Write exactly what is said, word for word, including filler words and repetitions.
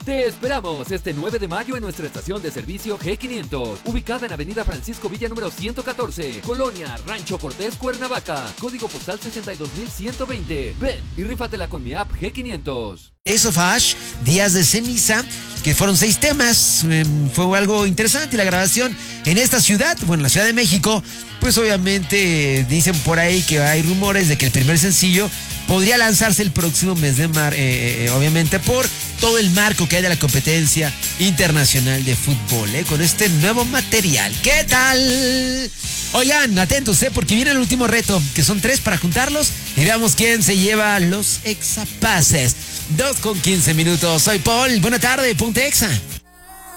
Te esperamos este nueve de mayo en nuestra estación de servicio G quinientos, ubicada en Avenida Francisco Villa número ciento catorce, Colonia Rancho Cortés, Cuernavaca, código postal sesenta y dos mil ciento veinte. Ven y rífatela con mi app G quinientos. Eso, Fash, Días de Ceniza, que fueron seis temas, eh, fue algo interesante la grabación en esta ciudad, bueno, en la Ciudad de México. Pues obviamente dicen por ahí que hay rumores de que el primer sencillo podría lanzarse el próximo mes de mar, eh, eh, obviamente por todo el marco que hay de la competencia internacional de fútbol, eh, con este nuevo material. ¿Qué tal? Oigan, atentos, eh, porque viene el último reto, que son tres para juntarlos y veamos quién se lleva los exapases. Dos con quince minutos. Soy Paul. Buena tarde, Ponte Exa.